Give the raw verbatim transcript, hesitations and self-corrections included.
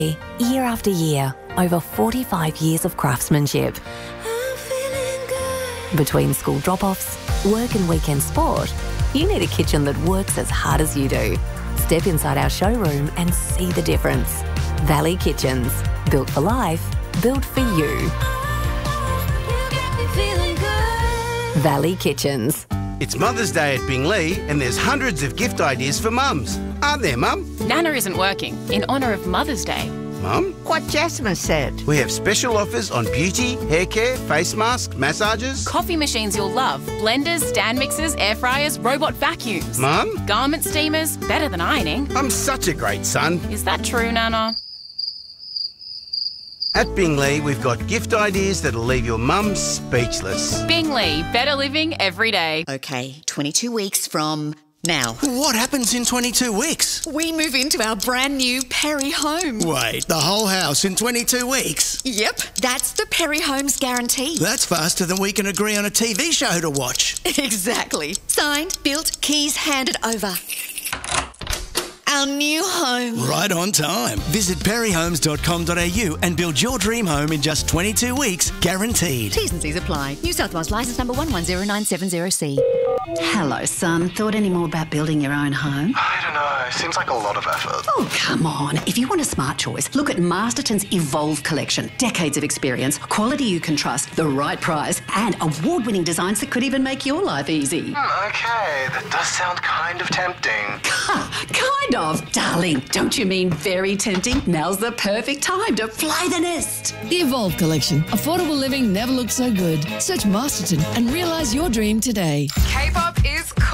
Year after year, over forty-five years of craftsmanship. Between school drop-offs, work and weekend sport, you need a kitchen that works as hard as you do. Step inside our showroom and see the difference. Valley Kitchens. Built for life, built for you. Valley Kitchens. It's Mother's Day at Binglee and there's hundreds of gift ideas for mums. Aren't there, Mum? Nana isn't working in honour of Mother's Day. Mum? What Jasmine said. We have special offers on beauty, hair care, face masks, massages. Coffee machines you'll love. Blenders, stand mixers, air fryers, robot vacuums. Mum? Garment steamers, better than ironing. I'm such a great son. Is that true, Nana? At Binglee, we've got gift ideas that'll leave your mum speechless. Binglee, better living every day. Okay, twenty-two weeks from now. What happens in twenty-two weeks? We move into our brand new Perry home. Wait, the whole house in twenty-two weeks? Yep, that's the Perry Homes guarantee. That's faster than we can agree on a T V show to watch. Exactly. Signed, built, keys handed over. Our new home. Right on time. Visit perry homes dot com dot a u and build your dream home in just twenty-two weeks, guaranteed. T's and C's apply. New South Wales licence number one one zero nine seven zero C. Hello, son. Thought any more about building your own home? I don't know. Seems like a lot of effort. Oh, come on. If you want a smart choice, look at Masterton's Evolve collection. Decades of experience, quality you can trust, the right price, and award-winning designs that could even make your life easy. Hmm, okay, that does sound kind of tempting. Kind of. Darling, don't you mean very tempting? Now's the perfect time to fly the nest. The Evolve collection. Affordable living never looked so good. Search Masterton and realise your dream today. K-pop is